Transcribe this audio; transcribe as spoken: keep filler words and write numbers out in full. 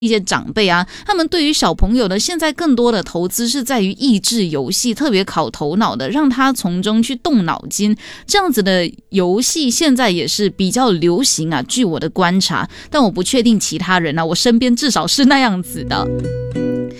一些长辈啊，他们对于小朋友的现在更多的投资是在于益智游戏，特别考头脑的，让他从中去动脑筋。这样子的游戏现在也是比较流行啊，据我的观察，但我不确定其他人啊，我身边至少是那样子的。